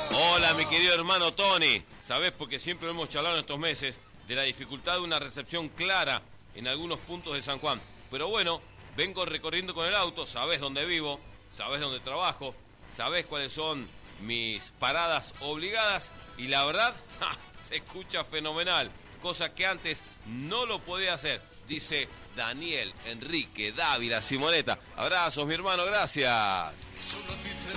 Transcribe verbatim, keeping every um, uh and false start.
Hola, mi querido hermano Tony. Sabés, porque siempre hemos charlado en estos meses de la dificultad de una recepción clara en algunos puntos de San Juan. Pero bueno, vengo recorriendo con el auto, sabés dónde vivo, sabés dónde trabajo, sabés cuáles son mis paradas obligadas y la verdad, ¡ja!, se escucha fenomenal, cosa que antes no lo podía hacer. Dice Daniel Enrique Dávila Simoneta. Abrazos, mi hermano, gracias.